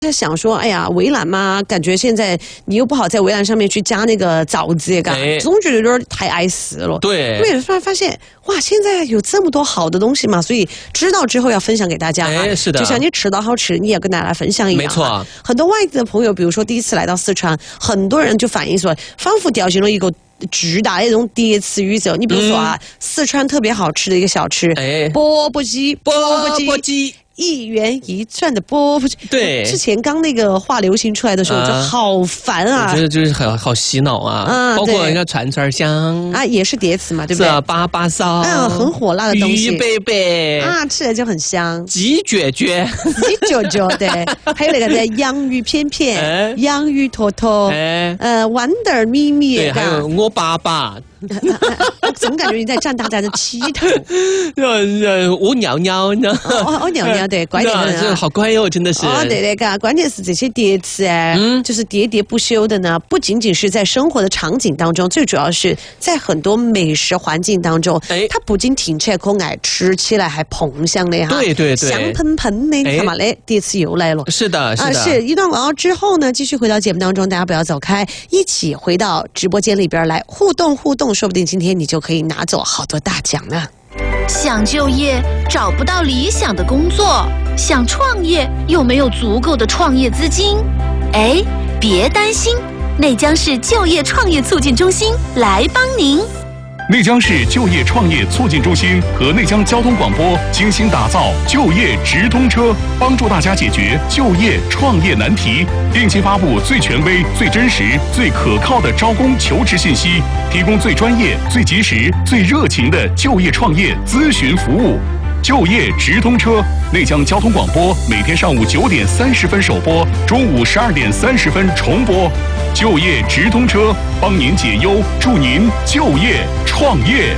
在想说，哎呀，围栏嘛，感觉现在你又不好在围栏上面去加那个枣子，总觉得有点太碍事了。 对， 突然发现，哇，现在有这么多好的东西嘛，所以知道之后要分享给大家。 是的， 就像你吃到好吃，你也跟大家来分享一样。 没错， 很多外地的朋友，比如说第一次来到四川，很多人就反映说，仿佛掉进了一个巨大的这种叠词宇宙。你比如说啊，四川特别好吃的一个小吃，钵钵鸡， 钵钵鸡。 1元1串的钵钵鸡， 对， 之前刚那个话流行出来的时候，就好烦啊！ 我觉得就是好洗脑啊，包括人家串串香啊，也是叠词嘛，对不对？ 是啊，粑粑烧， 很火辣的东西， 鱼贝贝啊，吃了就很香。 鸡卷卷， 对，还有那个洋芋片片，洋芋坨坨，豌豆米米， 对，还有我爸爸。 我总感觉你在占大家的起头。 我尿尿呢？ 我尿尿，对，乖点的人，好乖哦，真的是。 对，关键是这些叠词就是喋喋不休的呢，不仅仅是在生活的场景当中，最主要是在很多美食环境当中，它不仅听起来可爱，吃起来还碰香的哈。 对， 香喷喷的，看嘛嘞，叠词又来了。 是的， 是一段广告之后呢，继续回到节目当中，大家不要走开，一起回到直播间里边来互动，说不定今天你就可以拿走好多大奖呢。 想就业找不到理想的工作，想创业又没有足够的创业资金，别担心，内江市就业创业促进中心来帮您。 内江市就业创业促进中心和内江交通广播精心打造就业直通车，帮助大家解决就业创业难题，定期发布最权威、最真实、最可靠的招工求职信息，提供最专业、最及时、最热情的就业创业咨询服务。就业直通车，内江交通广播每天上午9点30分首播，中午12点30分重播。就业直通车，帮您解忧，助您就业创业。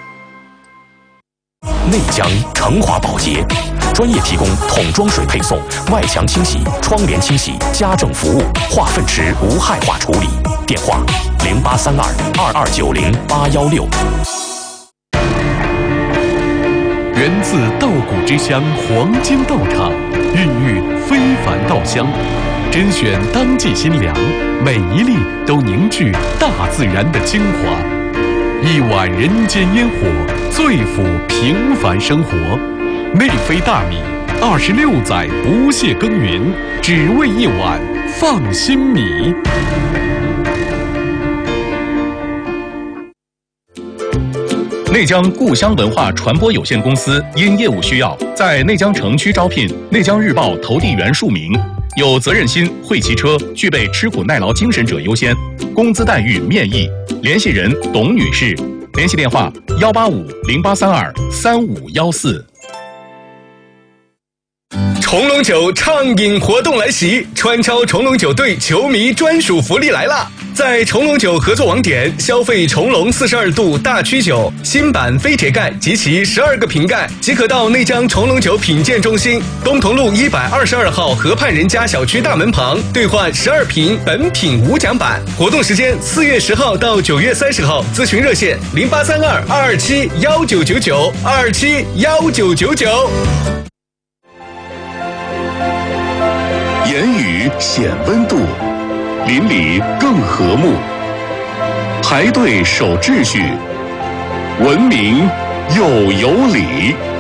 内江成华保洁专业提供桶装水配送、外墙清洗、窗帘清洗、家政服务、化粪池无害化处理。电话08322290-816。 源自稻谷之乡黄金稻场，孕育非凡稻香，甄选当季新粮，每一粒都凝聚大自然的精华。一碗人间烟火，最抚平凡生活。内飞大米，26载不懈耕耘，只为一碗放心米。内江故乡文化传播有限公司因业务需要，在内江城区招聘内江日报投递员数名，有责任心、会骑车、具备吃苦耐劳精神者优先，工资待遇面议。联系人董女士，联系电话185-0832-3514。 崇龙酒畅饮活动来袭，川超崇龙酒队球迷专属福利来了！在崇龙酒合作网点消费崇龙42度大曲酒新版飞铁盖及其12个瓶盖，即可到内江崇龙酒品鉴中心东同路122号河畔人家小区大门旁兑换12瓶本品无奖版。活动时间4月10号到9月30号，咨询热线0832-227-1999，227-1999。 言语显温度，邻里更和睦。排队守秩序，文明又有礼。